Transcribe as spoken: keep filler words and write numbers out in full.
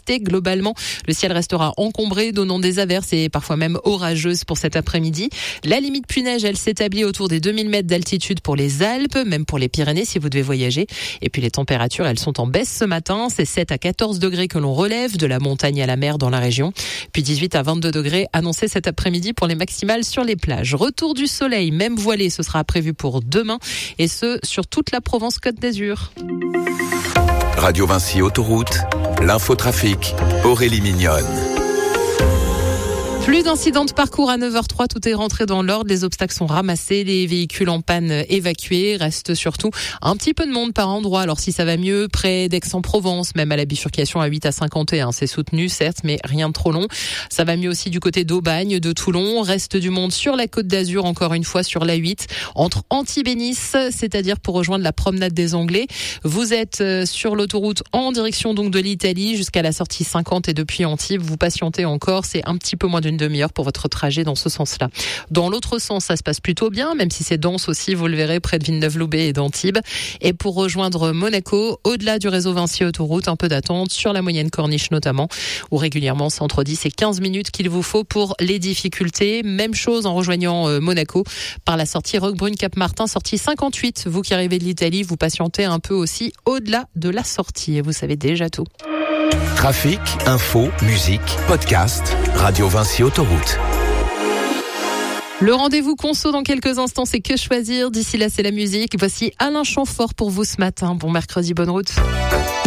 persistée. Globalement, le ciel restera encombré, donnant des averses et parfois même orageuses pour cet après-midi. La limite pluie-neige, elle s'établit autour des deux mille mètres d'altitude pour les Alpes, même pour les Pyrénées si vous devez voyager. Et puis les températures, elles sont en baisse ce matin. C'est sept à quatorze degrés que l'on relève de la montagne à la mer dans la région. Puis dix-huit à vingt-deux degrés annoncés cet après-midi pour les maximales sur les plages. Retour du soleil, même voilé, ce sera prévu pour demain. Et ce, sur toute la Provence-Côte d'Azur. Radio Vinci Autoroute, l'infotrafic, Aurélie Mignonne. Plus d'incidents de parcours à neuf heures zéro trois, tout est rentré dans l'ordre, les obstacles sont ramassés, les véhicules en panne évacués, reste surtout un petit peu de monde par endroit. Alors si ça va mieux, près d'Aix-en-Provence, même à la bifurcation à huit à cinquante et un, c'est soutenu certes, mais rien de trop long. Ça va mieux aussi du côté d'Aubagne, de Toulon, reste du monde sur la Côte d'Azur, encore une fois sur l'A huit, entre Antibes et Nice, c'est-à-dire pour rejoindre la promenade des Anglais. Vous êtes sur l'autoroute en direction donc de l'Italie jusqu'à la sortie cinquante et depuis Antibes, vous patientez encore, c'est un petit peu moins d'une demi-heure pour votre trajet dans ce sens-là. Dans l'autre sens, ça se passe plutôt bien, même si c'est dense aussi, vous le verrez, près de Villeneuve-Loubet et d'Antibes. Et pour rejoindre Monaco, au-delà du réseau Vinci Autoroute, un peu d'attente sur la moyenne corniche notamment, où régulièrement c'est entre dix et quinze minutes qu'il vous faut pour les difficultés. Même chose en rejoignant euh, Monaco par la sortie Roquebrune-Cap-Martin, sortie cinquante-huit. Vous qui arrivez de l'Italie, vous patientez un peu aussi au-delà de la sortie et vous savez déjà tout. Trafic, info, musique, podcast, Radio Vinci Autoroute. Le rendez-vous conso dans quelques instants, c'est Que choisir. D'ici là, c'est la musique. Voici Alain Chamfort pour vous ce matin. Bon mercredi, bonne route.